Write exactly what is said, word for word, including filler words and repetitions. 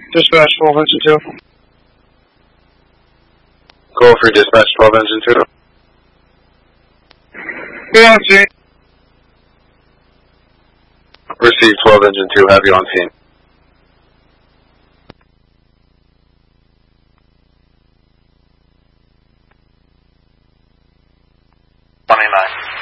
Dispatch twelve engine two. Go for dispatch twelve engine two. Be on scene. Receive twelve engine two, have you on scene. twenty-nine.